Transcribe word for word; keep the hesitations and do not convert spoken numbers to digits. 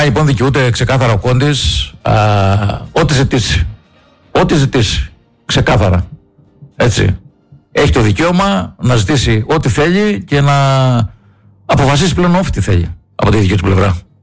Άρα λοιπόν δικαιούται ξεκάθαρα ο Κόντης ό,τι ζητήσει. Ό,τι ζητήσει. Ξεκάθαρα. Έτσι. Έχει το δικαίωμα να ζητήσει ό,τι θέλει και να αποφασίσει πλέον όφη τι θέλει από τη δική του πλευρά.